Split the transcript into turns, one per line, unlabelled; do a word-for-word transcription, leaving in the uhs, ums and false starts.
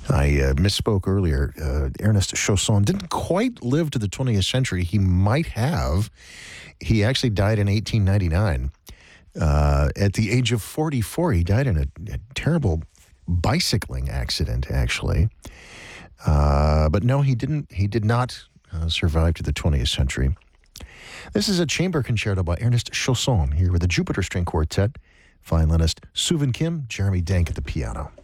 I uh, misspoke earlier. Uh, Ernest Chausson didn't quite live to the twentieth century. He might have. He actually died in eighteen ninety-nine. Uh, at the age of forty-four, he died in a, a terrible bicycling accident, actually. Uh, but no, he didn't. He did not uh, survive to the twentieth century. This is a chamber concerto by Ernest Chausson here with the Jupiter String Quartet, violinist Suvin Kim, Jeremy Dank at the piano.